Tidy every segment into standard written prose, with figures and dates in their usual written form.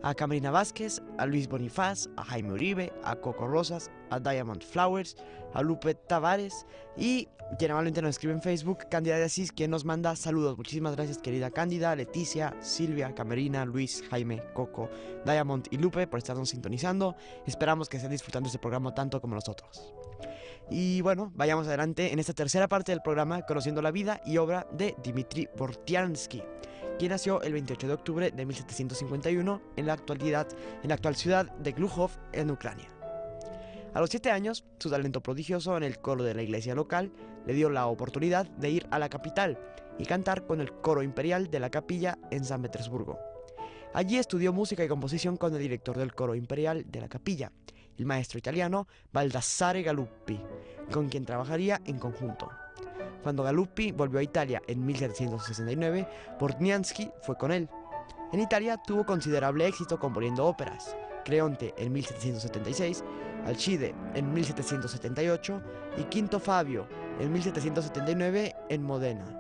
a Camerina Vázquez, a Luis Bonifaz, a Jaime Uribe, a Coco Rosas, a Diamond Flowers, a Lupe Tavares y quien amablemente nos escribe en Facebook, Cándida de Asís, quien nos manda saludos. Muchísimas gracias, querida Cándida, Leticia, Silvia, Camerina, Luis, Jaime, Coco, Diamond y Lupe por estarnos sintonizando. Esperamos que estén disfrutando este programa tanto como nosotros. Y bueno, vayamos adelante en esta tercera parte del programa conociendo la vida y obra de Dmitri Bortniansky, quien nació el 28 de octubre de 1751 en la actual ciudad de Glujov, en Ucrania. A los 7 años, su talento prodigioso en el coro de la iglesia local le dio la oportunidad de ir a la capital y cantar con el coro imperial de la capilla en San Petersburgo. Allí estudió música y composición con el director del coro imperial de la capilla, el maestro italiano Baldassare Galuppi, con quien trabajaría en conjunto. Cuando Galuppi volvió a Italia en 1769, Bortniansky fue con él. En Italia tuvo considerable éxito componiendo óperas, Creonte en 1776, Alcide en 1778 y Quinto Fabio en 1779 en Modena.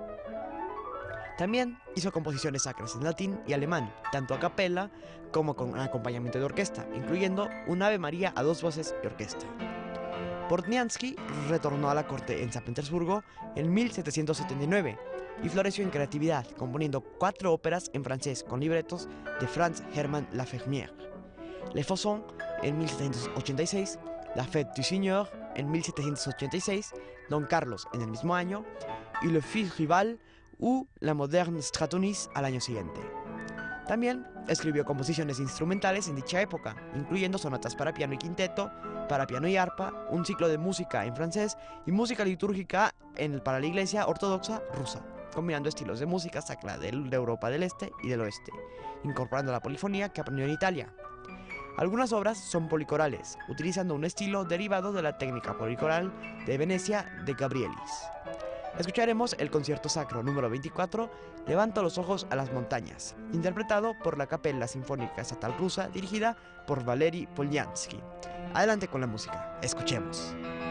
También hizo composiciones sacras en latín y alemán, tanto a capella como con acompañamiento de orquesta, incluyendo un Ave María a 2 voces y orquesta. Bortniansky retornó a la corte en San Petersburgo en 1779 y floreció en creatividad, componiendo 4 óperas en francés con libretos de Franz Hermann Lafermière: Le Fausson en 1786, La Fête du Seigneur en 1786, Don Carlos en el mismo año y Le Fils Rival u La Moderne Stratonice al año siguiente. También escribió composiciones instrumentales en dicha época, incluyendo sonatas para piano y quinteto, para piano y arpa, un ciclo de música en francés y música litúrgica para la Iglesia Ortodoxa rusa, combinando estilos de música sacra de Europa del Este y del Oeste, incorporando la polifonía que aprendió en Italia. Algunas obras son policorales, utilizando un estilo derivado de la técnica policoral de Venecia de Gabrielis. Escucharemos el concierto sacro número 24, Levanto los ojos a las montañas, interpretado por la Capella Sinfónica Estatal Rusa, dirigida por Valery Polyansky. Adelante con la música, escuchemos.